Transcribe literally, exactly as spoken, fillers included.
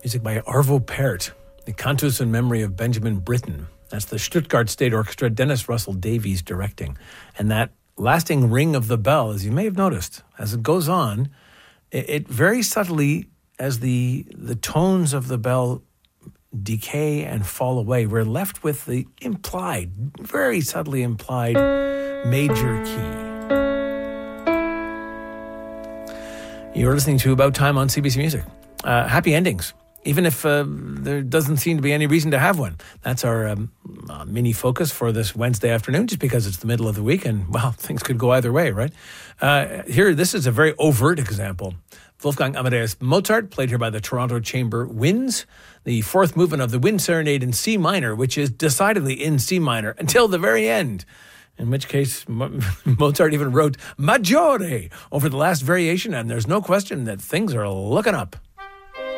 Music by Arvo Pärt, the Cantus in memory of Benjamin Britten. That's the Stuttgart State Orchestra, Dennis Russell Davies directing. And that lasting ring of the bell, as you may have noticed, as it goes on, it, it very subtly, as the the tones of the bell decay and fall away, we're left with the implied, very subtly implied major key. You're listening to About Time on C B C Music. Uh, happy endings, even if uh, there doesn't seem to be any reason to have one. That's our um, uh, mini focus for this Wednesday afternoon, just because it's the middle of the week and, well, things could go either way, right? Uh, here, this is a very overt example. Wolfgang Amadeus Mozart, played here by the Toronto Chamber Winds, the fourth movement of the Wind Serenade in C minor, which is decidedly in C minor until the very end. In which case, Mozart even wrote Maggiore over the last variation, and there's no question that things are looking up.